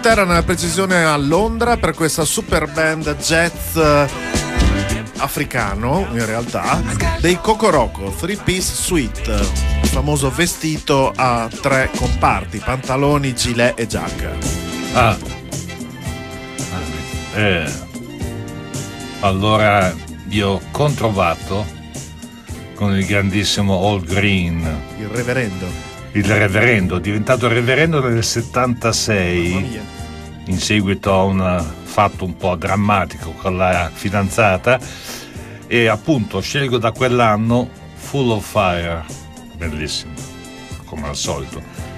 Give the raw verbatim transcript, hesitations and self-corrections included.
Terra, nella precisione a Londra, per questa super band jazz africano, in realtà, dei Kokoroko, Three Piece Suite, il famoso vestito a tre comparti, pantaloni, gilet e giacca. Ah, eh. Allora io ho controvato con il grandissimo Al Green, il reverendo. Il reverendo, è diventato reverendo nel settantasei, in seguito a un fatto un po' drammatico con la fidanzata, e appunto scelgo da quell'anno Full of Fire, bellissimo, come al solito.